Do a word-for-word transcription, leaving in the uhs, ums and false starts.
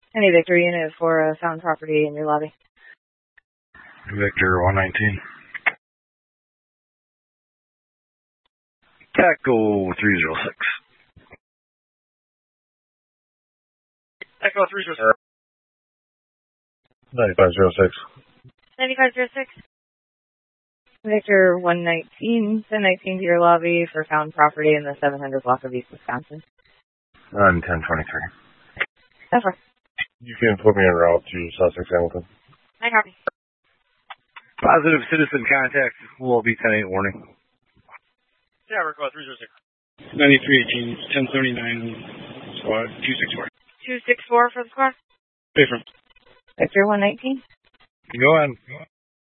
Any Victor unit for a found property in your lobby. Victor one nineteen. Echo three zero six. Echo three zero six. ninety-five zero six. ninety-five zero six. Victor one nineteen. Send nineteen to your lobby for found property in the seven hundred block of East Wisconsin. On ten twenty-three. That's far. You can put me en route to Sussex Hamilton. I copy. Positive citizen contact will be ten eight warning. Yeah, we're call three zero six. ninety-three eighteen, ten seventy-nine, squad two six four. two six four for the squad? Pay from. Victor one nineteen. Go on.